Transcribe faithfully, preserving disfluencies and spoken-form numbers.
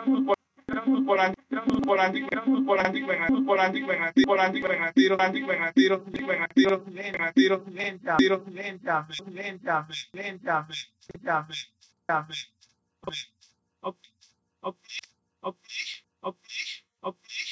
por anti por anti por anti por anti por anti tiro anti tiro tiro lenta tiro lenta tiro lenta lenta lenta lenta lenta